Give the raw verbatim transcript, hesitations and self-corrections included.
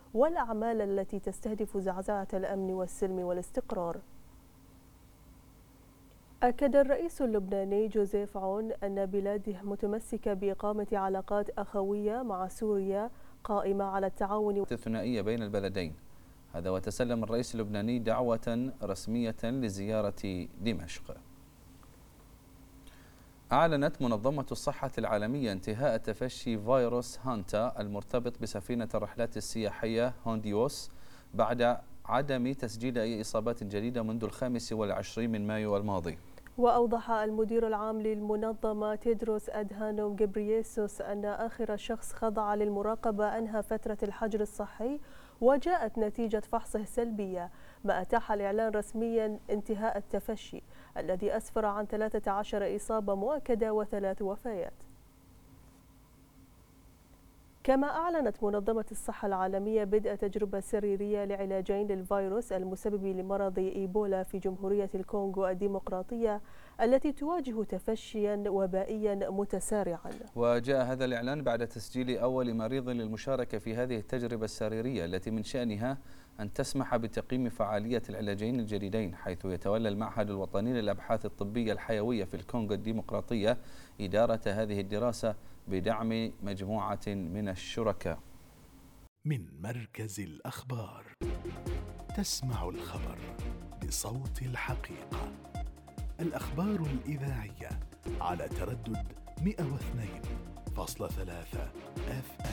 والأعمال التي تستهدف زعزعة الأمن والسلم والاستقرار. أكد الرئيس اللبناني جوزيف عون أن بلاده متمسكة بإقامة علاقات أخوية مع سوريا قائمة على التعاون الثنائية بين البلدين. هذا وتسلم الرئيس اللبناني دعوة رسمية لزيارة دمشق. أعلنت منظمة الصحة العالمية انتهاء تفشي فيروس هانتا المرتبط بسفينة الرحلات السياحية هونديوس بعد عدم تسجيل أي إصابات جديدة منذ الخامس والعشرين من مايو الماضي. وأوضح المدير العام للمنظمة تيدروس أدهانوم غبرييسوس أن آخر شخص خضع للمراقبة أنهى فترة الحجر الصحي وجاءت نتيجة فحصه سلبية، ما أتاح الإعلان رسميا انتهاء التفشي الذي أسفر عن ثلاثة عشر إصابة مؤكدة وثلاث وفيات. كما أعلنت منظمة الصحة العالمية بدء تجربة سريرية لعلاجين للفيروس المسبب لمرض إيبولا في جمهورية الكونغو الديمقراطية التي تواجه تفشيا وبائيا متسارعا. وجاء هذا الإعلان بعد تسجيل أول مريض للمشاركة في هذه التجربة السريرية التي من شأنها أن تسمح بتقييم فعالية العلاجين الجديدين، حيث يتولى المعهد الوطني للأبحاث الطبية الحيوية في الكونغو الديمقراطية إدارة هذه الدراسة بدعم مجموعة من الشركاء. من مركز الأخبار تسمع الخبر بصوت الحقيقة، الأخبار الإذاعية على تردد مئة واثنين فاصلة ثلاثة اف